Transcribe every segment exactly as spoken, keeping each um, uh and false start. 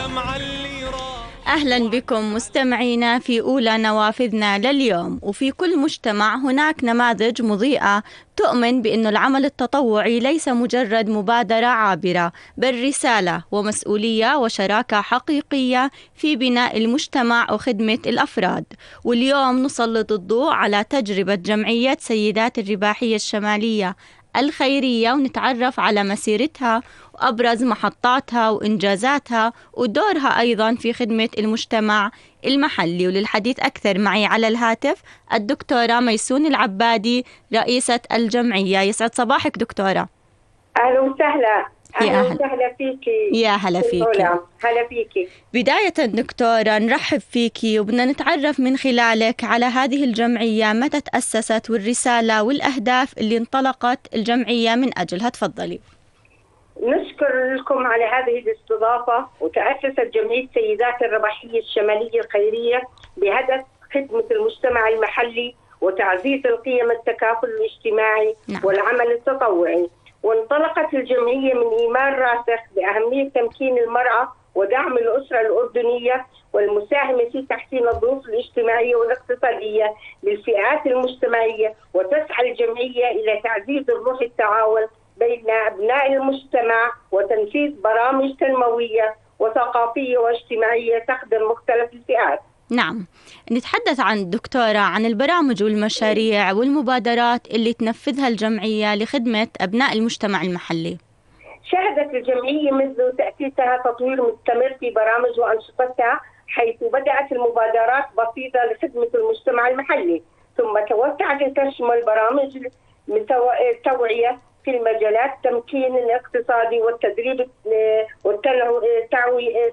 الدمعة اللي راح. أهلا بكم مستمعينا في أولى نوافذنا لليوم. وفي كل مجتمع هناك نماذج مضيئة تؤمن بأن العمل التطوعي ليس مجرد مبادرة عابرة، بل رسالة ومسؤولية وشراكة حقيقية في بناء المجتمع وخدمة الأفراد. واليوم نسلط الضوء على تجربة جمعية سيدات الرباحية الشمالية الخيرية، ونتعرف على مسيرتها وأبرز محطاتها وإنجازاتها ودورها أيضا في خدمة المجتمع المحلي. وللحديث أكثر معي على الهاتف الدكتورة ميسون العبادي رئيسة الجمعية. يسعد صباحك دكتورة. أهلا وسهلا. يا أهلا أهلا. وسهلا فيكي. يا هلا فيكي. هلا فيكي. بداية دكتورة نرحب فيكي وبدنا نتعرف من خلالك على هذه الجمعية، متى تأسست والرسالة والأهداف اللي انطلقت الجمعية من أجلها. تفضلي. نشكر لكم على هذه الاستضافة. وتأسست جمعية سيدات الرباحية الشمالية الخيرية بهدف خدمة المجتمع المحلي وتعزيز القيم التكافل الاجتماعي. نعم. والعمل التطوعي. وانطلقت الجمعية من إيمان راسخ بأهمية تمكين المرأة ودعم الأسرة الأردنية والمساهمة في تحسين الظروف الاجتماعية والاقتصادية للفئات المجتمعية. وتسعى الجمعية إلى تعزيز الروح التعاون بين أبناء المجتمع وتنفيذ برامج تنموية وثقافية واجتماعية تخدم مختلف الفئات. نعم، نتحدث عن دكتورة عن البرامج والمشاريع والمبادرات اللي تنفذها الجمعية لخدمة أبناء المجتمع المحلي. شهدت الجمعية منذ تأسيسها تطوير مستمر في برامج وأنشطتها، حيث بدأت المبادرات بسيطة لخدمة المجتمع المحلي، ثم توسعت لتشمل برامج توعية في المجالات التمكين الاقتصادي والتدريب والتوعية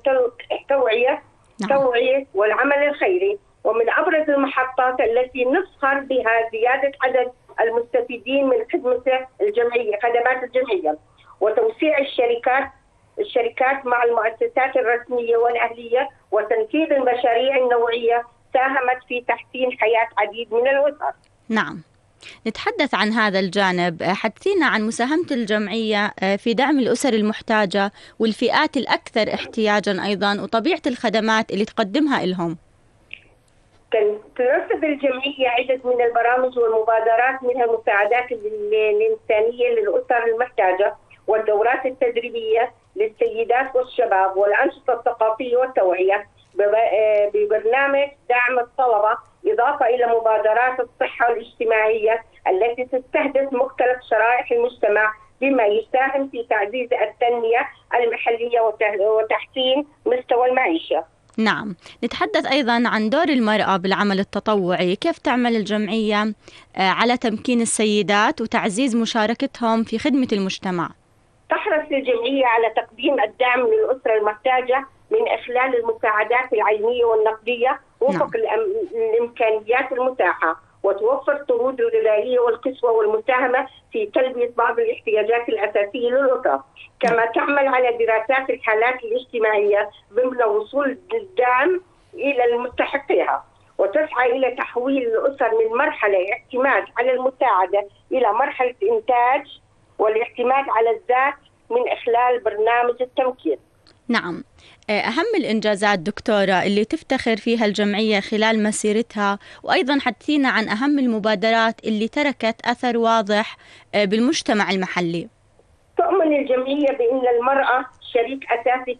توعية والعمل الخيري. ومن أبرز المحطات التي نفخر بها زيادة عدد المستفيدين من خدمة الجمعية خدمات الجمعية، وتوسيع الشركات الشركات مع المؤسسات الرسمية والأهلية، وتنفيذ المشاريع النوعية ساهمت في تحسين حياة عديد من الأسر. نعم، نتحدث عن هذا الجانب. حدثينا عن مساهمة الجمعية في دعم الأسر المحتاجة والفئات الأكثر احتياجا أيضا، وطبيعة الخدمات اللي تقدمها لهم. تنفذ الجمعية عدة من البرامج والمبادرات، منها المساعدات الإنسانية للأسر المحتاجة والدورات التدريبية للسيدات والشباب والأنشطة الثقافية والتوعية ببرنامج دعم الطلبة، إضافة إلى مبادرات الصحة الاجتماعية التي تستهدف مختلف شرائح المجتمع بما يساهم في تعزيز التنمية المحلية وتحسين مستوى المعيشة. نعم، نتحدث أيضا عن دور المرأة بالعمل التطوعي. كيف تعمل الجمعية على تمكين السيدات وتعزيز مشاركتهم في خدمة المجتمع؟ تحرص الجمعية على تقديم الدعم للأسرة المحتاجة من خلال المساعدات العلمية والنقدية وفق نعم. الإمكانيات المتاحة، وتوفر طرود الغذائية والكسوة والمساهمة في تلبية بعض الاحتياجات الأساسية للأسرة. كما تعمل على دراسات الحالات الاجتماعية ضمن وصول الدعم إلى المستحقيها، وتسعى إلى تحويل الأسر من مرحلة اعتماد على المساعدة إلى مرحلة إنتاج والاعتماد على الذات من خلال برنامج التمكين. نعم، أهم الإنجازات دكتورة اللي تفتخر فيها الجمعية خلال مسيرتها، وأيضا حدثينا عن أهم المبادرات اللي تركت أثر واضح بالمجتمع المحلي. تؤمن الجمعية بأن المرأة شريك أساسي